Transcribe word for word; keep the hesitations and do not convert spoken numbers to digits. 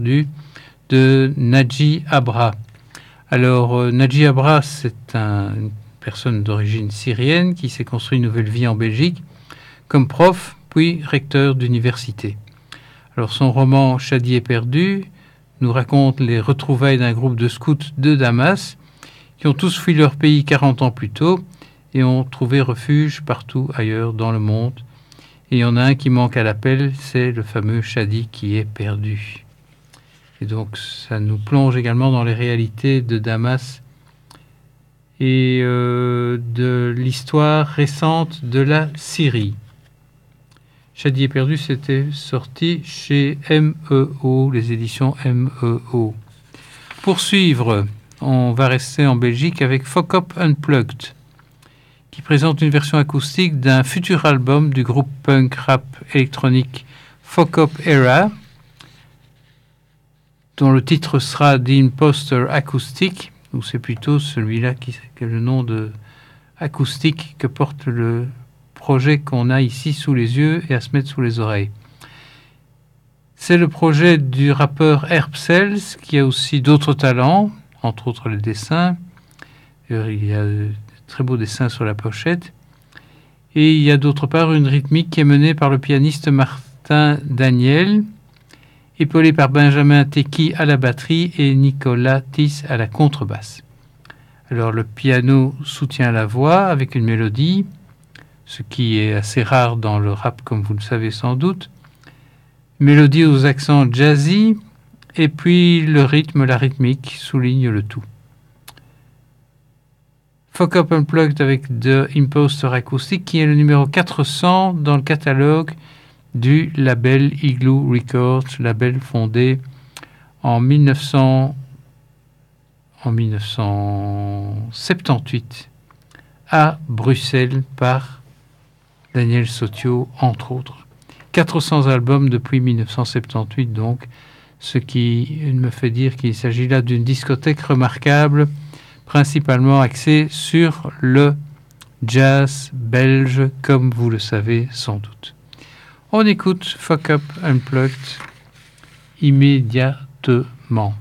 perdu de Nadji Abra. Alors, euh, Nadji Abra, c'est un, une personne d'origine syrienne qui s'est construit une nouvelle vie en Belgique comme prof, puis recteur d'université. Alors, son roman « Shadi est perdu » nous raconte les retrouvailles d'un groupe de scouts de Damas qui ont tous fui leur pays quarante ans plus tôt et ont trouvé refuge partout ailleurs dans le monde. Et il y en a un qui manque à l'appel, c'est le fameux Shadi qui est perdu. Et donc ça nous plonge également dans les réalités de Damas et euh, de l'histoire récente de la Syrie. Shadi est perdu, c'était sorti chez M E O, les éditions M E O. Pour suivre, on va rester en Belgique avec Fuck Up Unplugged, qui présente une version acoustique d'un futur album du groupe punk rap électronique Fuck Up Era, dont le titre sera The Imposter Acoustic, ou c'est plutôt celui-là qui, qui est le nom de acoustique que porte le projet qu'on a ici sous les yeux et à se mettre sous les oreilles. C'est le projet du rappeur Herb Cells, qui a aussi d'autres talents, entre autres les dessins. Il y a de très beaux dessins sur la pochette. Et il y a d'autre part une rythmique qui est menée par le pianiste Martin Daniel, épaulé par Benjamin Teki à la batterie et Nicolas Tis à la contrebasse. Alors le piano soutient la voix avec une mélodie, ce qui est assez rare dans le rap comme vous le savez sans doute. Mélodie aux accents jazzy, et puis le rythme, la rythmique souligne le tout. Fuck Up Unplugged avec The Imposter Acoustic, qui est le numéro quatre cents dans le catalogue du label Igloo Records, label fondé en, mille neuf cents, en dix-neuf cent soixante-dix-huit à Bruxelles par Daniel Sotio, entre autres. quatre cents albums depuis mille neuf cent soixante-dix-huit, donc, ce qui me fait dire qu'il s'agit là d'une discothèque remarquable, principalement axée sur le jazz belge, comme vous le savez sans doute. On écoute Fuck Up Unplugged immédiatement.